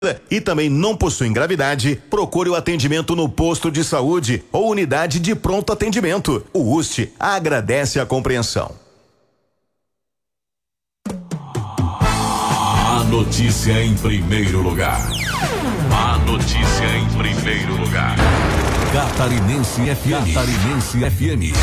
e também não possuem gravidade, procure o atendimento no posto de saúde ou unidade de pronto atendimento. O UST agradece a compreensão. A notícia em primeiro lugar. A notícia em primeiro lugar. Catarinense FM. Catarinense FM.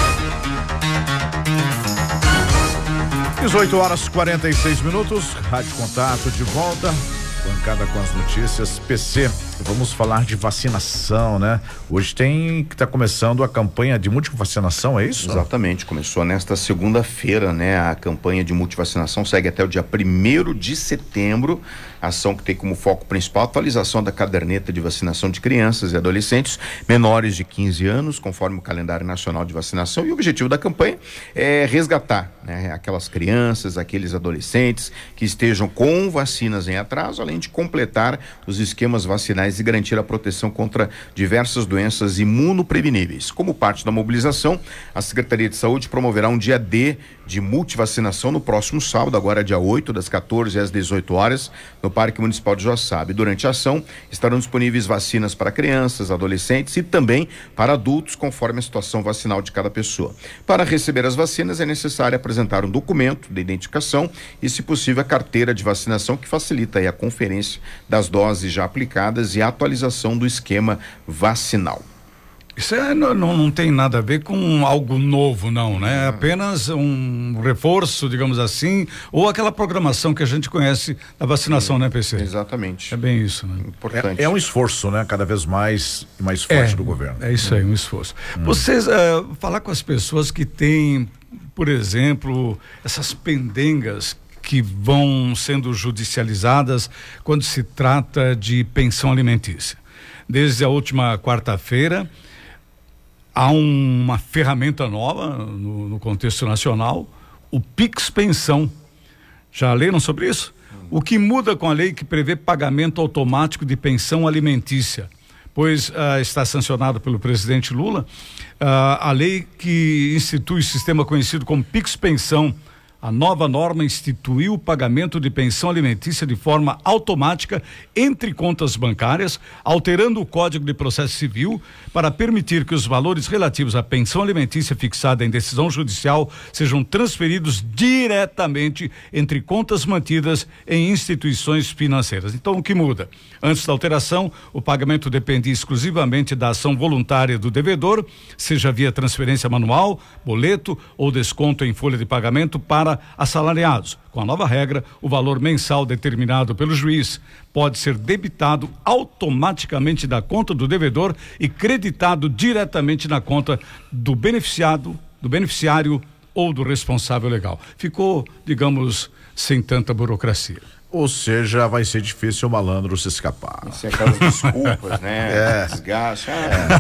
18h46, Rádio Contato de volta. Bancada com as notícias. PC, vamos falar de vacinação, né? Hoje está começando a campanha de multivacinação, é isso? Exatamente, começou nesta segunda-feira, né? A campanha de multivacinação segue até o dia 1º de setembro, ação que tem como foco principal a atualização da caderneta de vacinação de crianças e adolescentes menores de 15 anos, conforme o calendário nacional de vacinação, e o objetivo da campanha é resgatar, né, aquelas crianças, aqueles adolescentes que estejam com vacinas em atraso, além de completar os esquemas vacinais e garantir a proteção contra diversas doenças imunopreveníveis. Como parte da mobilização, a Secretaria de Saúde promoverá um dia D de multivacinação no próximo sábado, agora dia 8, das 14 às 18 horas, no Parque Municipal de Joaçaba. Durante a ação, estarão disponíveis vacinas para crianças, adolescentes e também para adultos, conforme a situação vacinal de cada pessoa. Para receber as vacinas, é necessário apresentar um documento de identificação e, se possível, a carteira de vacinação, que facilita aí a conferência das doses já aplicadas e a atualização do esquema vacinal. Isso não tem nada a ver com algo novo, não, né? É apenas um reforço, digamos assim, ou aquela programação que a gente conhece da vacinação, né, PC? Exatamente. É bem isso, né? Importante. É um esforço, né? Cada vez mais forte do governo. É isso aí, um esforço. Vocês, falar com as pessoas que têm, por exemplo, essas pendengas que vão sendo judicializadas quando se trata de pensão alimentícia. Desde a última quarta-feira, há uma ferramenta nova no contexto nacional, o Pix Pensão. Já leram sobre isso? O que muda com a lei que prevê pagamento automático de pensão alimentícia? Pois está sancionado pelo presidente Lula a lei que institui o sistema conhecido como Pix Pensão. A nova norma instituiu o pagamento de pensão alimentícia de forma automática entre contas bancárias, alterando o Código de Processo Civil para permitir que os valores relativos à pensão alimentícia fixada em decisão judicial sejam transferidos diretamente entre contas mantidas em instituições financeiras. Então, o que muda? Antes da alteração, o pagamento dependia exclusivamente da ação voluntária do devedor, seja via transferência manual, boleto ou desconto em folha de pagamento para assalariados. Com a nova regra, o valor mensal determinado pelo juiz pode ser debitado automaticamente da conta do devedor e creditado diretamente na conta do beneficiário ou do responsável legal. Ficou, digamos, sem tanta burocracia. Ou seja, vai ser difícil o malandro se escapar. Isso é aquelas desculpas, né? Desgaste.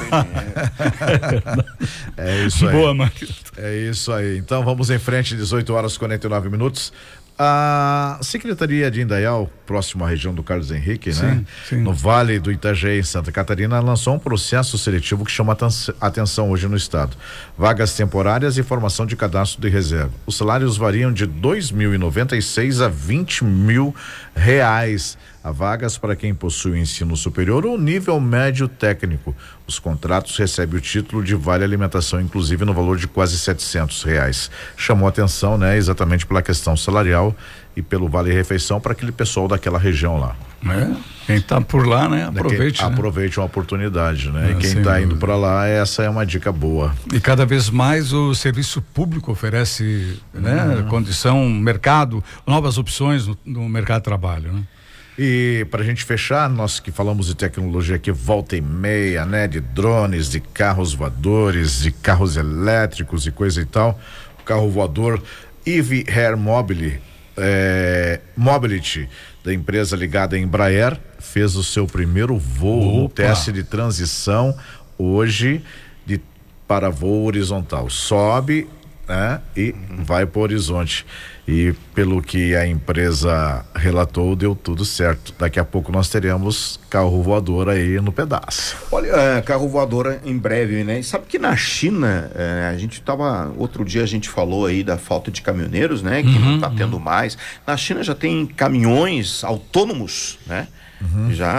É isso aí. Boa, Marquito. É isso aí. Então vamos em frente, 18h49. A Secretaria de Indaial, próximo à região do Carlos Henrique, né? Sim. No Vale do Itajaí, em Santa Catarina, lançou um processo seletivo que chama atenção hoje no estado. Vagas temporárias e formação de cadastro de reserva. Os salários variam de R$2.096 a R$20.000. Há vagas para quem possui ensino superior ou nível médio técnico. Os contratos recebem o título de vale alimentação, inclusive no valor de quase R$700. Chamou atenção, né? Exatamente pela questão salarial e pelo vale refeição para aquele pessoal daquela região lá. Quem está por lá, né? Aproveite. Aproveite uma oportunidade, né? E quem está indo para lá, essa é uma dica boa. E cada vez mais o serviço público oferece, né? Condição, mercado, novas opções no mercado de trabalho, né? E pra gente fechar, nós que falamos de tecnologia aqui volta e meia, né? De drones, de carros voadores, de carros elétricos e coisa e tal. O carro voador Eve Air Mobility, da empresa ligada à Embraer, fez o seu primeiro voo no teste de transição hoje para voo horizontal. Sobe, né? E vai para o horizonte. E pelo que a empresa relatou, deu tudo certo. Daqui a pouco nós teremos carro voador aí no pedaço. Olha, carro voador em breve, né? E sabe que na China, outro dia a gente falou aí da falta de caminhoneiros, né? Que não tá tendo mais. Na China já tem caminhões autônomos, né? Já